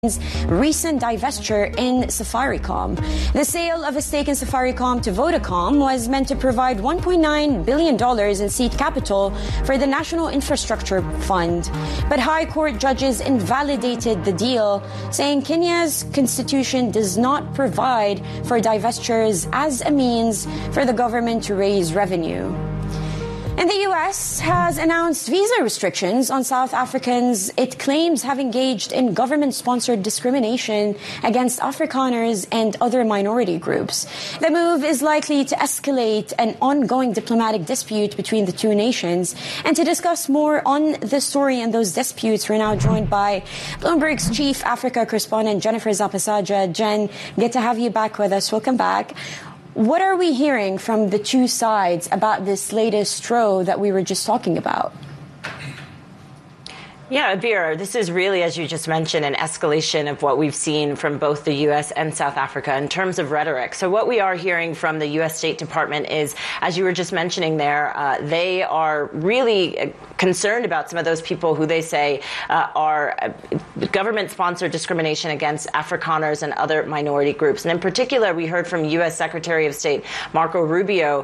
recent divestiture in Safaricom. The sale of a stake in Safaricom to Vodacom was meant to provide $1.9 billion in seed capital for the National Infrastructure Fund. But High Court judges invalidated the deal, saying Kenya's constitution does not provide for divestitures as a means for the government to raise revenue. And the U.S. has announced visa restrictions on South Africans it claims have engaged in government-sponsored discrimination against Afrikaners and other minority groups. The move is likely to escalate an ongoing diplomatic dispute between the two nations. And to discuss more on the story and those disputes, we're now joined by Bloomberg's chief Africa correspondent, Jennifer Zapasaja. Jen, good to have you back with us. Welcome back. What are we hearing from the two sides about this latest row that we were just talking about? Yeah, Abir, this is really, as you just mentioned, an escalation of what we've seen from both the U.S. and South Africa in terms of rhetoric. So what we are hearing from the U.S. State Department is, as you were just mentioning there, they are really concerned about some of those people who they say are government-sponsored discrimination against Afrikaners and other minority groups. And in particular, we heard from U.S. Secretary of State Marco Rubio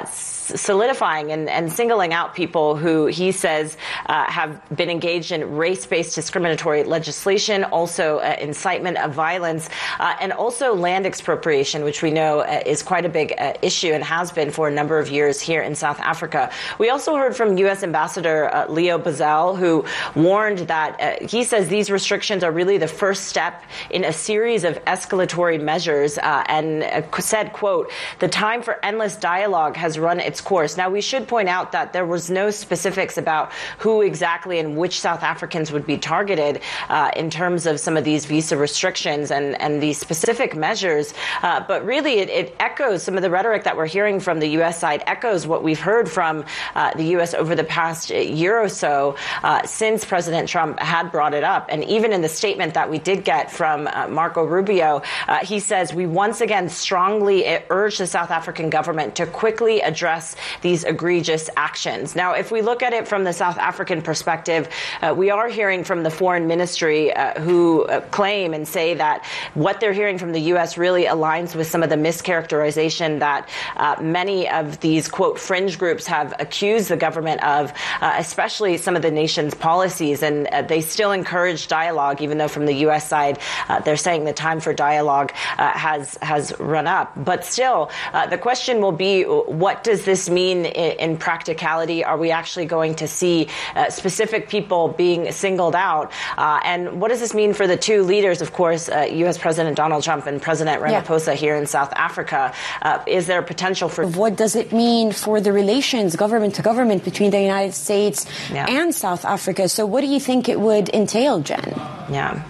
solidifying and singling out people who he says have been engaged in race-based discriminatory legislation, also incitement of violence, and also land expropriation, which we know is quite a big issue and has been for a number of years here in South Africa. We also heard from U.S. Ambassador Leo Bazell, who warned that he says these restrictions are really the first step in a series of escalatory measures and said, quote, "The time for endless dialogue has run its course." Now, we should point out that there was no specifics about who exactly and which South Africans would be targeted in terms of some of these visa restrictions and these specific measures. But really, it echoes some of the rhetoric that we're hearing from the U.S. side, echoes what we've heard from the U.S. over the past year or so since President Trump had brought it up. And even in the statement that we did get from Marco Rubio, he says, "We once again strongly urge the South African government to quickly address these egregious actions." Now, if we look at it from the South African perspective, we are hearing from the foreign ministry who claim and say that what they're hearing from the U.S. really aligns with some of the mischaracterization that many of these, quote, fringe groups have accused the government of, especially some of the nation's policies. And they still encourage dialogue, even though from the U.S. side, they're saying the time for dialogue has run up. But still, the question will be, what does this mean in practicality? Are we actually going to see specific people being singled out? And what does this mean for the two leaders, of course, U.S. President Donald Trump and President Ramaphosa here in South Africa? Is there potential for... What does it mean for the relations, government to government, between the United States and South Africa? So what do you think it would entail, Jen? Yeah.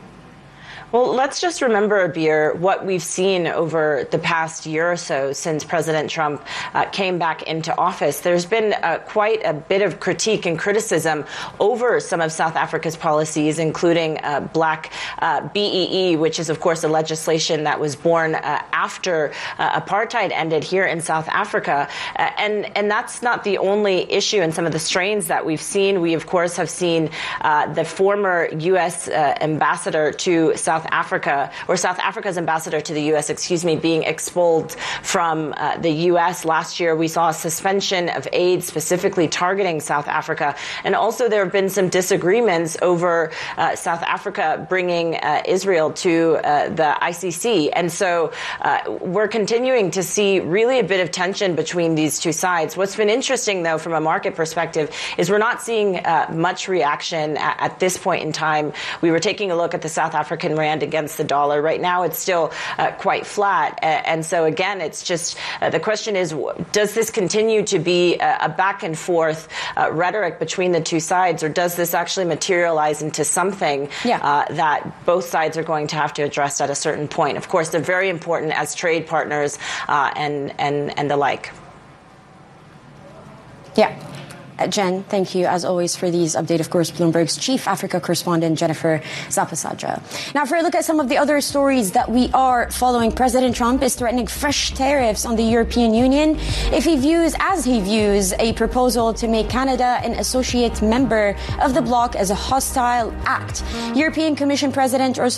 Well, let's just remember, Abir, what we've seen over the past year or so since President Trump came back into office. There's been quite a bit of critique and criticism over some of South Africa's policies, including Black BEE, which is, of course, a legislation that was born after apartheid ended here in South Africa. And that's not the only issue in some of the strains that we've seen. We, of course, have seen the former U.S. ambassador to South Africa, or South Africa's ambassador to the U.S., being expelled from the U.S. Last year, we saw a suspension of aid specifically targeting South Africa. And also there have been some disagreements over South Africa bringing Israel to the ICC. And so we're continuing to see really a bit of tension between these two sides. What's been interesting, though, from a market perspective, is we're not seeing much reaction at this point in time. We were taking a look at the South African rand against the dollar. Right now, it's still quite flat. And so, again, it's just the question is, does this continue to be a back and forth rhetoric between the two sides, or does this actually materialize into something that both sides are going to have to address at a certain point? Of course, they're very important as trade partners and the like. Yeah. Jen, thank you, as always, for these updates. Of course, Bloomberg's chief Africa correspondent, Jennifer Zapasadra. Now, for a look at some of the other stories that we are following, President Trump is threatening fresh tariffs on the European Union if he views a proposal to make Canada an associate member of the bloc as a hostile act. European Commission President Ursula